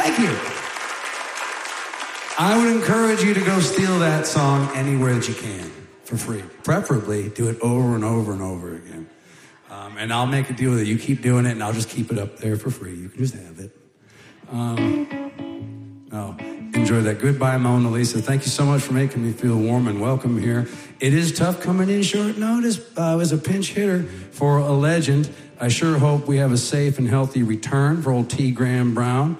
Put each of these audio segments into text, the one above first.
Thank you. I would encourage you to go steal that song anywhere that you can for free. Preferably do it over and over and over again. And I'll make a deal with it. You keep doing it, and I'll just keep it up there for free. You can just have it. Enjoy that. Goodbye, Mona Lisa. Thank you so much for making me feel warm and welcome here. It is tough coming in short notice as a pinch hitter for a legend. I sure hope we have a safe and healthy return for old T. Graham Brown.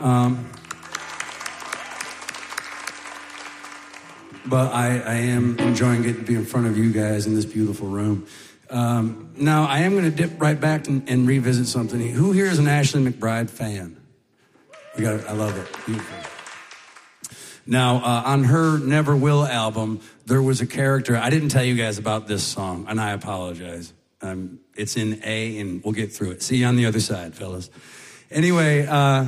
But I am enjoying getting to be in front of you guys in this beautiful room. Now, I am going to dip right back and revisit something. Who here is an Ashley McBryde fan? I love it. Beautiful. Now, on her Never Will album, there was a character. I didn't tell you guys about this song, and I apologize. It's in A, and we'll get through it. See you on the other side, fellas. Anyway,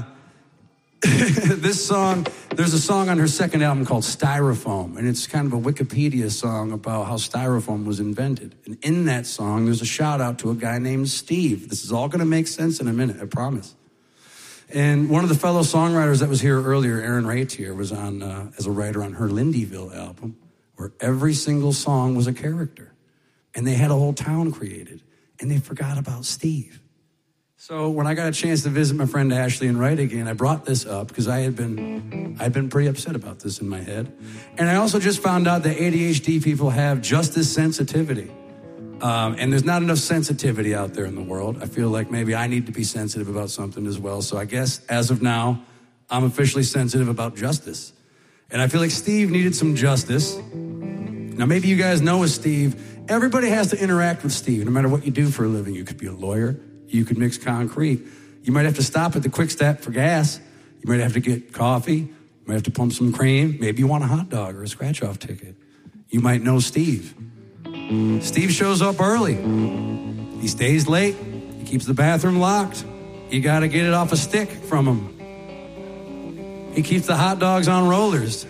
this song, there's a song on her second album called Styrofoam, and it's kind of a Wikipedia song about how styrofoam was invented. And in that song, there's a shout out to a guy named Steve. This is all going to make sense in a minute, I promise. And one of the fellow songwriters that was here earlier, Aaron Ratier, was on as a writer on her Lindyville album, where every single song was a character. And they had a whole town created, and they forgot about Steve. So when I got a chance to visit my friend Ashley and write again, I brought this up because I'd been pretty upset about this in my head. And I also just found out that ADHD people have justice sensitivity. And there's not enough sensitivity out there in the world. I feel like maybe I need to be sensitive about something as well. So I guess as of now, I'm officially sensitive about justice. And I feel like Steve needed some justice. Now maybe you guys know with Steve, everybody has to interact with Steve, no matter what you do for a living. You could be a lawyer. You could mix concrete. You might have to stop at the Quick Stop for gas. You might have to get coffee. You might have to pump some cream. Maybe you want a hot dog or a scratch-off ticket. You might know Steve. Steve shows up early. He stays late. He keeps the bathroom locked. You got to get it off a stick from him. He keeps the hot dogs on rollers.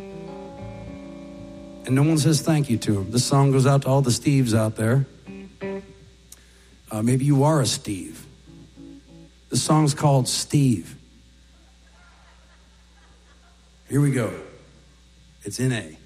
And no one says thank you to him. This song goes out to all the Steves out there. Maybe you are a Steve. The song's called Steve. Here we go. It's in A.